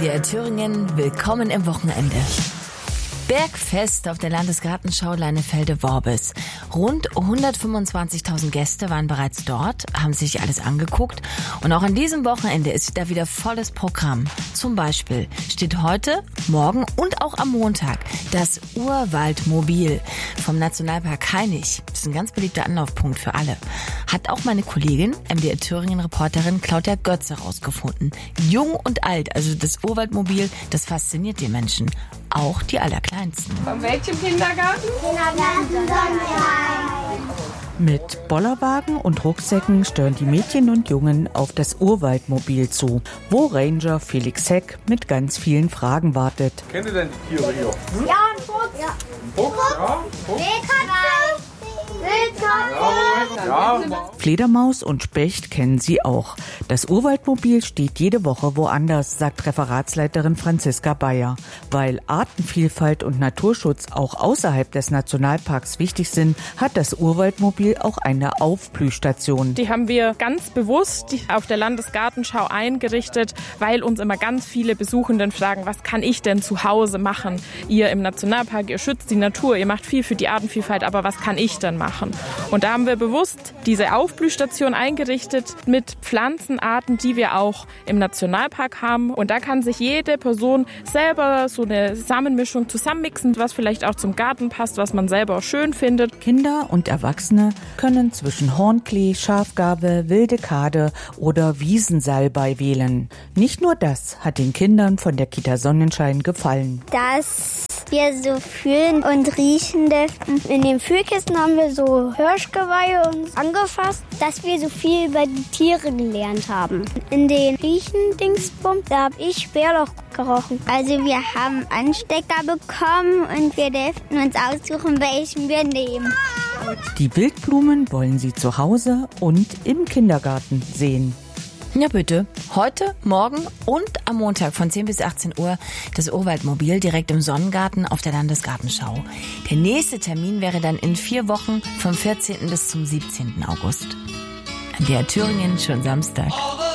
MDR Thüringen, willkommen im Wochenende. Bergfest auf der Landesgartenschau Leinefelde-Worbis. Rund 125.000 Gäste waren bereits dort, haben sich alles angeguckt. Und auch an diesem Wochenende ist da wieder volles Programm. Zum Beispiel steht heute, morgen und auch am Montag das Urwaldmobil vom Nationalpark Hainich. Das ist ein ganz beliebter Anlaufpunkt für alle. Hat auch meine Kollegin, MDR Thüringen-Reporterin Claudia Götze rausgefunden. Jung und alt, also das Urwaldmobil, das fasziniert die Menschen. Auch die Allerkleinsten. Von welchem Kindergarten? Kindergarten Sonnenschein. Mit Bollerwagen und Rucksäcken steuern die Mädchen und Jungen auf das Urwaldmobil zu, wo Ranger Felix Heck mit ganz vielen Fragen wartet. Kennt ihr denn die Tiere hier? Ja, ein Fuchs. Ja. Fuchs, ja? Fuchs? Wildkatze. Ja. Fledermaus und Specht kennen sie auch. Das Urwaldmobil steht jede Woche woanders, sagt Referatsleiterin Franziska Bayer. Weil Artenvielfalt und Naturschutz auch außerhalb des Nationalparks wichtig sind, hat das Urwaldmobil auch eine Aufblühstation. Die haben wir ganz bewusst auf der Landesgartenschau eingerichtet, weil uns immer ganz viele Besuchenden fragen, was kann ich denn zu Hause machen? Ihr im Nationalpark, ihr schützt die Natur, ihr macht viel für die Artenvielfalt, aber was kann ich denn machen? Und da haben wir bewusst diese Aufblühstation eingerichtet mit Pflanzenarten, die wir auch im Nationalpark haben. Und da kann sich jede Person selber so eine Samenmischung zusammenmixen, was vielleicht auch zum Garten passt, was man selber auch schön findet. Kinder und Erwachsene können zwischen Hornklee, Schafgarbe, wilde Kade oder Wiesensalbei wählen. Nicht nur das hat den Kindern von der Kita Sonnenschein gefallen. Dass wir so fühlen und riechen dürfen. In den Fühlkisten haben wir so Hirschgeweihe uns angefasst, dass wir so viel über die Tiere gelernt haben. In den Riechendingsbums, da habe ich Bärlauch gerochen. Also wir haben Anstecker bekommen und wir durften uns aussuchen, welchen wir nehmen. Die Wildblumen wollen sie zu Hause und im Kindergarten sehen. Ja bitte, heute, morgen und am Montag von 10 bis 18 Uhr das Urwaldmobil direkt im Sonnengarten auf der Landesgartenschau. Der nächste Termin wäre dann in 4 Wochen vom 14. bis zum 17. August. MDR Thüringen schon Samstag.